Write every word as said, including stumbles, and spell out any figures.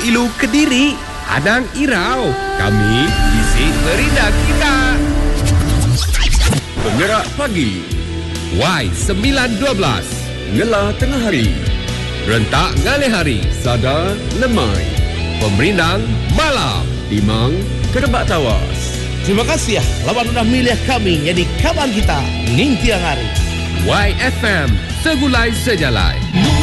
Ilu Kediri, Padang Irau. Kami isi meridah kita. Penggerak pagi Y sembilan dua belas, Ngelah tengah hari, Rentak Ngalih Hari, Sada lemai, Pemerindang Malam, Timang kerebak tawas. Terima kasih ya lawan sudah milih kami jadi kawan kita Ning Tiang Hari. Y F M Segulai Sejalai.